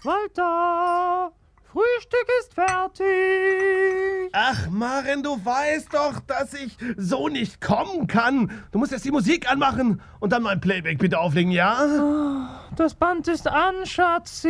Walter, Frühstück ist fertig. Ach, Maren, du weißt doch, dass ich so nicht kommen kann. Du musst jetzt die Musik anmachen und dann mein Playback bitte auflegen, ja? Das Band ist an, Schatzi.